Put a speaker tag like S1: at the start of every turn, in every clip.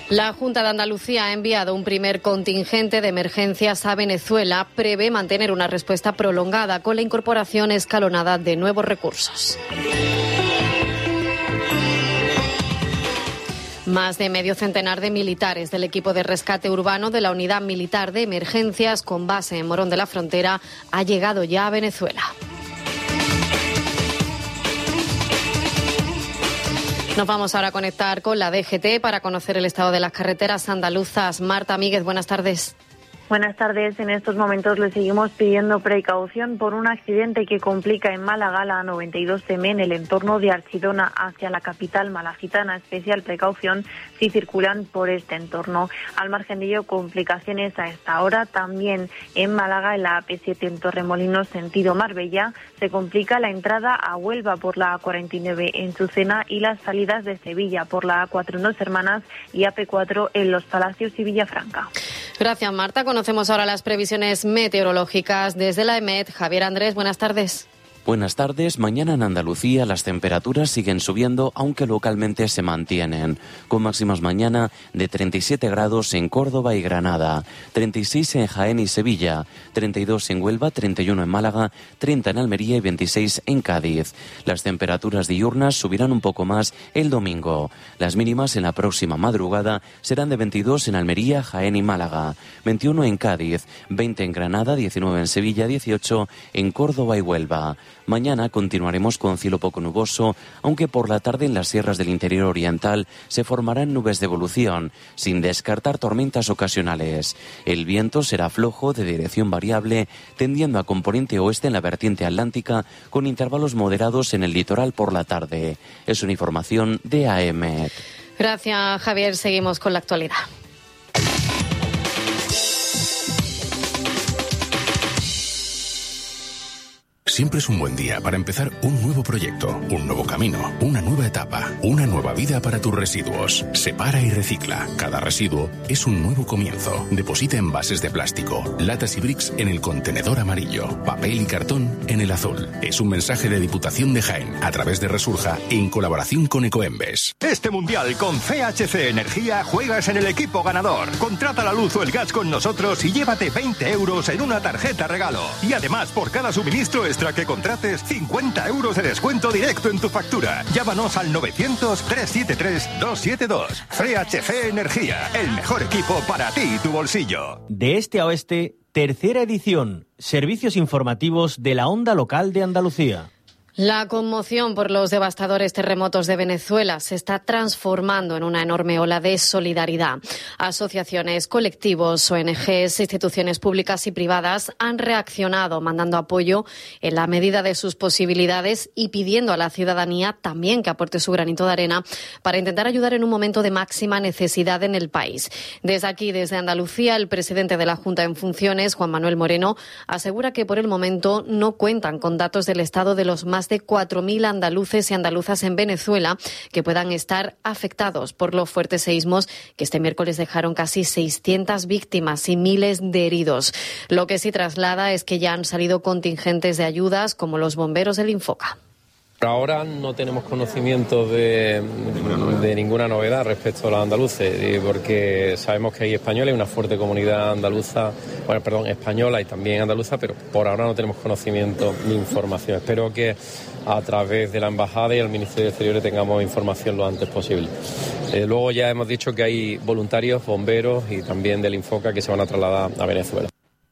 S1: La Junta de Andalucía ha enviado un primer contingente de emergencias a Venezuela. Prevé mantener una respuesta prolongada con la incorporación escalonada de nuevos recursos. Más de medio centenar de militares del equipo de rescate urbano de la Unidad Militar de Emergencias, con base en Morón de la Frontera, ha llegado ya a Venezuela. Nos vamos ahora a conectar con la DGT para conocer el estado de las carreteras andaluzas. Marta Míguez, buenas tardes.
S2: Buenas tardes. En estos momentos le seguimos pidiendo precaución por un accidente que complica en Málaga la 92M en el entorno de Archidona hacia la capital malacitana. Especial precaución si circulan por este entorno. Al margen de ello, complicaciones a esta hora. También en Málaga, en la AP7 en Torremolinos, sentido Marbella, se complica la entrada a Huelva por la A49 en Chucena y las salidas de Sevilla por la A4 en Dos Hermanas y AP4 en Los Palacios y Villafranca.
S1: Gracias, Marta. Conocemos ahora las previsiones meteorológicas desde la EMET. Javier Andrés, buenas tardes.
S3: Buenas tardes. Mañana en Andalucía las temperaturas siguen subiendo, aunque localmente se mantienen, con máximas mañana de 37 grados en Córdoba y Granada, 36 en Jaén y Sevilla, 32 en Huelva, 31 en Málaga, 30 en Almería y 26 en Cádiz. Las temperaturas diurnas subirán un poco más el domingo. Las mínimas en la próxima madrugada serán de 22 en Almería, Jaén y Málaga, 21 en Cádiz, 20 en Granada, 19 en Sevilla, 18 en Córdoba y Huelva. Mañana continuaremos con cielo poco nuboso, aunque por la tarde en las sierras del interior oriental se formarán nubes de evolución, sin descartar tormentas ocasionales. El viento será flojo, de dirección variable, tendiendo a componente oeste en la vertiente atlántica, con intervalos moderados en el litoral por la tarde. Es una información de AEMET.
S1: Gracias, Javier. Seguimos con la actualidad.
S4: Siempre es un buen día para empezar un nuevo proyecto, un nuevo camino, una nueva etapa, una nueva vida para tus residuos. Separa y recicla. Cada residuo es un nuevo comienzo. Deposita envases de plástico, latas y bricks en el contenedor amarillo, papel y cartón en el azul. Es un mensaje de Diputación de Jaén a través de Resurja en colaboración con Ecoembes.
S5: Este mundial con CHC Energía juegas en el equipo ganador. Contrata la luz o el gas con nosotros y llévate 20 euros en una tarjeta regalo. Y además, por cada suministro extra que contrates, 50 euros de descuento directo en tu factura. Llámanos al 900-373-272. CHC Energía, el mejor equipo para ti y tu bolsillo.
S6: De este a oeste, tercera edición. Servicios informativos de la onda local de Andalucía.
S1: La conmoción por los devastadores terremotos de Venezuela se está transformando en una enorme ola de solidaridad. Asociaciones, colectivos, ONGs, instituciones públicas y privadas han reaccionado mandando apoyo en la medida de sus posibilidades y pidiendo a la ciudadanía también que aporte su granito de arena para intentar ayudar en un momento de máxima necesidad en el país. Desde aquí, desde Andalucía, el presidente de la Junta en funciones, Juan Manuel Moreno, asegura que por el momento no cuentan con datos del estado de los más de 4.000 andaluces y andaluzas en Venezuela que puedan estar afectados por los fuertes seísmos que este miércoles dejaron casi 600 víctimas y miles de heridos. Lo que sí traslada es que ya han salido contingentes de ayudas como los bomberos del Infoca.
S7: Ahora no tenemos conocimiento de ninguna novedad respecto a los andaluces, porque sabemos que hay españoles, una fuerte comunidad española y también andaluza, pero por ahora no tenemos conocimiento ni información. Espero que a través de la Embajada y el Ministerio de Exteriores tengamos información lo antes posible. Luego ya hemos dicho que hay voluntarios, bomberos y también del Infoca que se van a trasladar a Venezuela.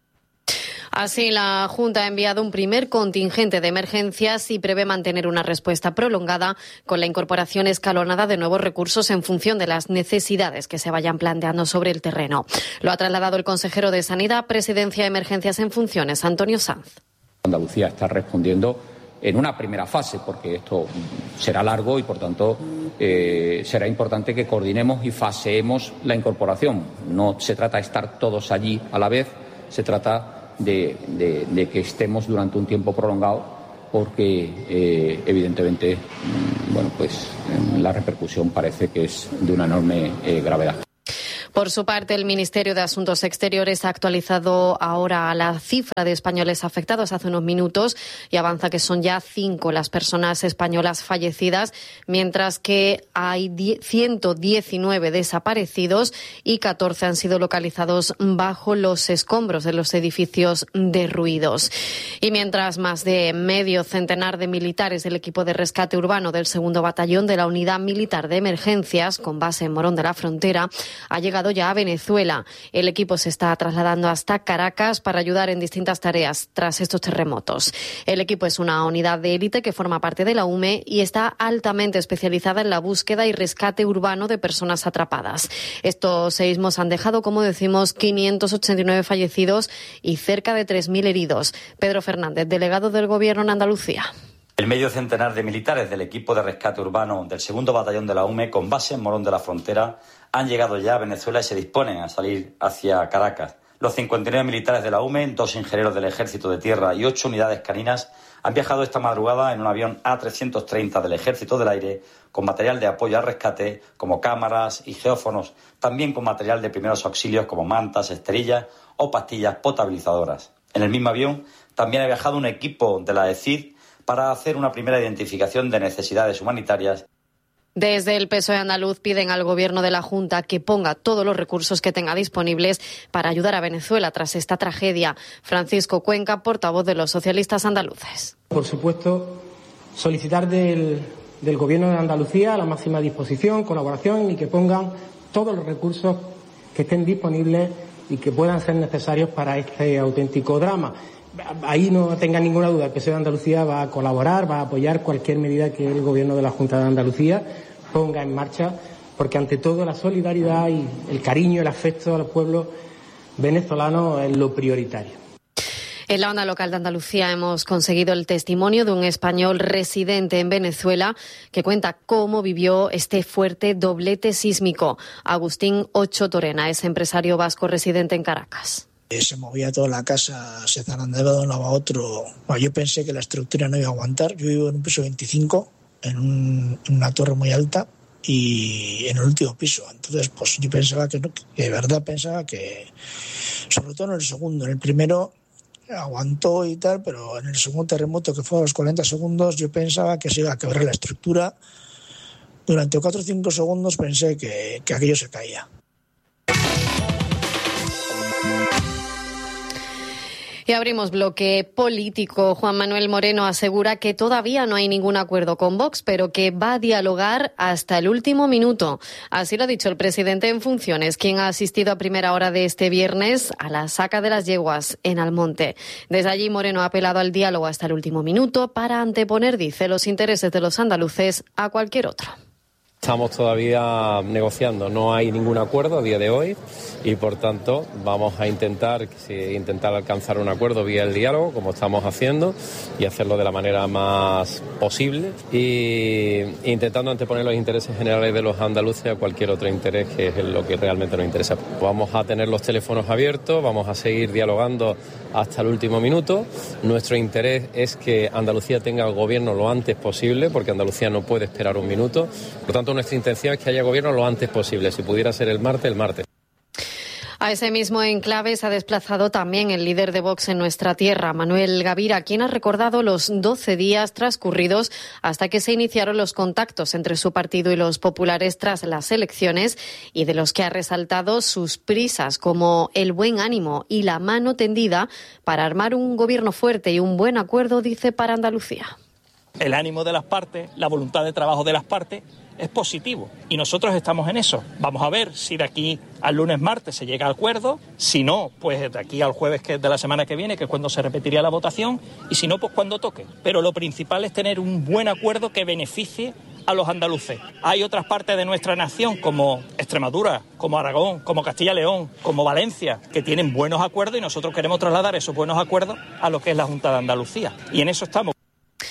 S1: Así, la Junta ha enviado un primer contingente de emergencias y prevé mantener una respuesta prolongada con la incorporación escalonada de nuevos recursos en función de las necesidades que se vayan planteando sobre el terreno. Lo ha trasladado el consejero de Sanidad, Presidencia de Emergencias en Funciones, Antonio Sanz.
S8: Andalucía está respondiendo en una primera fase, porque esto será largo y, por tanto, será importante que coordinemos y faseemos la incorporación. No se trata de estar todos allí a la vez, se trata de que estemos durante un tiempo prolongado, porque evidentemente la repercusión parece que es de una enorme gravedad.
S1: Por su parte, el Ministerio de Asuntos Exteriores ha actualizado ahora la cifra de españoles afectados hace unos minutos y avanza que son ya 5 las personas españolas fallecidas, mientras que hay 119 desaparecidos y 14 han sido localizados bajo los escombros de los edificios derruidos. Y mientras más de medio centenar de militares del equipo de rescate urbano del 2º Batallón de la Unidad Militar de Emergencias, con base en Morón de la Frontera, ha llegado ya a Venezuela. El equipo se está trasladando hasta Caracas para ayudar en distintas tareas tras estos terremotos. El equipo es una unidad de élite que forma parte de la UME y está altamente especializada en la búsqueda y rescate urbano de personas atrapadas. Estos seísmos han dejado, como decimos, 589 fallecidos y cerca de 3.000 heridos. Pedro Fernández, delegado del Gobierno en Andalucía.
S9: El medio centenar de militares del equipo de rescate urbano del 2º Batallón de la UME, con base en Morón de la Frontera, han llegado ya a Venezuela y se disponen a salir hacia Caracas. Los 59 militares de la UME, 2 ingenieros del Ejército de Tierra y 8 unidades caninas han viajado esta madrugada en un avión A330 del Ejército del Aire con material de apoyo al rescate como cámaras y geófonos, también con material de primeros auxilios como mantas, esterillas o pastillas potabilizadoras. En el mismo avión también ha viajado un equipo de la ECID para hacer una primera identificación de necesidades humanitarias.
S1: Desde el PSOE andaluz piden al Gobierno de la Junta que ponga todos los recursos que tenga disponibles para ayudar a Venezuela tras esta tragedia. Francisco Cuenca, portavoz de los socialistas andaluces.
S10: Por supuesto, solicitar del Gobierno de Andalucía la máxima disposición, colaboración y que pongan todos los recursos que estén disponibles y que puedan ser necesarios para este auténtico drama. Ahí no tengan ninguna duda, el PSOE de Andalucía va a colaborar, va a apoyar cualquier medida que el Gobierno de la Junta de Andalucía ponga en marcha, porque ante todo la solidaridad y el cariño, el afecto al pueblo venezolano es lo prioritario.
S1: En la onda local de Andalucía hemos conseguido el testimonio de un español residente en Venezuela que cuenta cómo vivió este fuerte doblete sísmico. Agustín Ocho Torena es empresario vasco residente en Caracas.
S11: Se movía toda la casa, se zarandeaba de un lado a otro. Bueno, yo pensé que la estructura no iba a aguantar. Yo vivo en un piso 25, en una torre muy alta y en el último piso. Entonces, pues yo pensaba que no, que de verdad pensaba que, sobre todo en el segundo, en el primero aguantó y tal, pero en el segundo terremoto, que fue a los 40 segundos, yo pensaba que se iba a quebrar la estructura. Durante 4 o 5 segundos pensé que aquello se caía.
S1: Y abrimos bloque político. Juan Manuel Moreno asegura que todavía no hay ningún acuerdo con Vox, pero que va a dialogar hasta el último minuto. Así lo ha dicho el presidente en funciones, quien ha asistido a primera hora de este viernes a la saca de las yeguas en Almonte. Desde allí, Moreno ha apelado al diálogo hasta el último minuto para anteponer, dice, los intereses de los andaluces a cualquier otro.
S7: Estamos todavía negociando, no hay ningún acuerdo a día de hoy y por tanto vamos a intentar alcanzar un acuerdo vía el diálogo, como estamos haciendo, y hacerlo de la manera más posible y intentando anteponer los intereses generales de los andaluces a cualquier otro interés, que es lo que realmente nos interesa. Vamos a tener los teléfonos abiertos, vamos a seguir dialogando hasta el último minuto. Nuestro interés es que Andalucía tenga el gobierno lo antes posible, porque Andalucía no puede esperar un minuto. Por tanto, nuestra intención es que haya gobierno lo antes posible. Si pudiera ser el martes, el martes.
S1: A ese mismo enclave se ha desplazado también el líder de Vox en nuestra tierra, Manuel Gavira, quien ha recordado los 12 días transcurridos hasta que se iniciaron los contactos entre su partido y los populares tras las elecciones, y de los que ha resaltado sus prisas, como el buen ánimo y la mano tendida para armar un gobierno fuerte y un buen acuerdo, dice, para Andalucía.
S12: El ánimo de las partes, la voluntad de trabajo de las partes es positivo y nosotros estamos en eso. Vamos a ver si de aquí al lunes, martes se llega a acuerdo. Si no, pues de aquí al jueves, que es de la semana que viene, que es cuando se repetiría la votación, y si no, pues cuando toque. Pero lo principal es tener un buen acuerdo que beneficie a los andaluces. Hay otras partes de nuestra nación, como Extremadura, como Aragón, como Castilla y León, como Valencia, que tienen buenos acuerdos y nosotros queremos trasladar esos buenos acuerdos a lo que es la Junta de Andalucía. Y en eso estamos.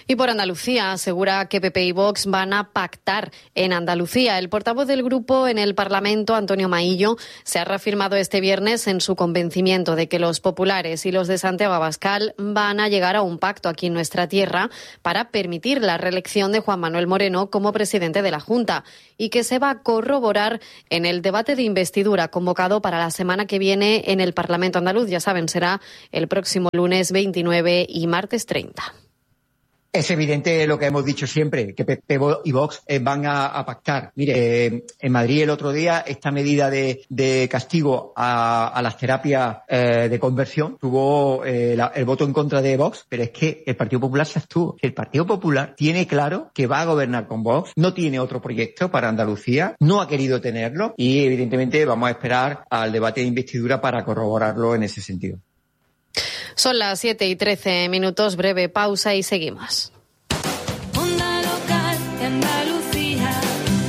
S1: Y por Andalucía asegura que PP y Vox van a pactar en Andalucía. El portavoz del grupo en el Parlamento, Antonio Maillo, se ha reafirmado este viernes en su convencimiento de que los populares y los de Santiago Abascal van a llegar a un pacto aquí en nuestra tierra para permitir la reelección de Juan Manuel Moreno como presidente de la Junta y que se va a corroborar en el debate de investidura convocado para la semana que viene en el Parlamento andaluz. Ya saben, será el próximo lunes 29 y martes 30.
S13: Es evidente lo que hemos dicho siempre, que PP y Vox van a pactar. Mire, en Madrid el otro día esta medida de castigo a las terapias de conversión tuvo el voto en contra de Vox, pero es que el Partido Popular se abstuvo. El Partido Popular tiene claro que va a gobernar con Vox, no tiene otro proyecto para Andalucía, no ha querido tenerlo y evidentemente vamos a esperar al debate de investidura para corroborarlo en ese sentido.
S1: Son las 7:13, breve pausa y seguimos.
S14: Onda local de Andalucía.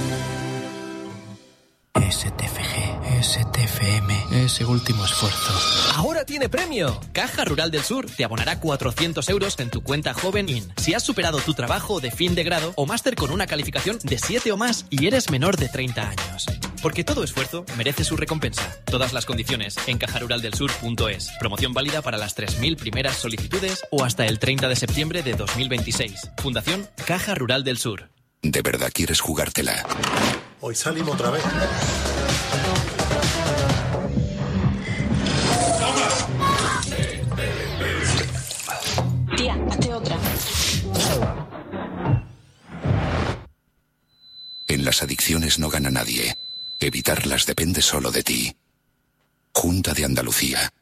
S15: STFG, STFM, ese último esfuerzo.
S16: ¡Ahora tiene premio! Caja Rural del Sur te abonará 400 euros en tu cuenta Joven IN si has superado tu trabajo de fin de grado o máster con una calificación de 7 o más y eres menor de 30 años. Porque todo esfuerzo merece su recompensa. Todas las condiciones en cajaruraldelsur.es. Promoción válida para las 3.000 primeras solicitudes o hasta el 30 de septiembre de 2026. Fundación Caja Rural del Sur.
S4: ¿De verdad quieres jugártela?
S17: Hoy salimos otra vez.
S14: Tía, hazte otra.
S4: En las adicciones no gana nadie. Evitarlas depende solo de ti. Junta de Andalucía.